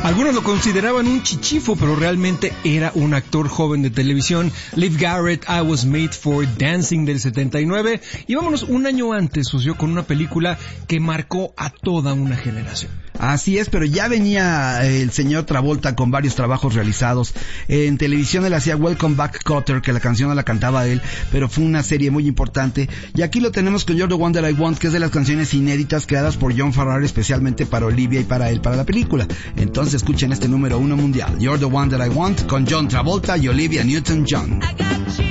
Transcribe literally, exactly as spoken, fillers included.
Algunos lo consideraban un chichifo, pero realmente era un actor joven de televisión. Leif Garrett, I Was Made for Dancing del setenta y nueve. Y vámonos, un año antes soció con una película que marcó a toda una generación. Así es, pero ya venía el señor Travolta con varios trabajos realizados. En televisión él hacía Welcome Back Kotter, que la canción no la cantaba él, pero fue una serie muy importante. Y aquí lo tenemos con You're the One That I Want, que es de las canciones inéditas creadas por John Farrar especialmente para Olivia y para él, para la película. Entonces escuchen este número uno mundial, You're the One That I Want, con John Travolta y Olivia Newton-John.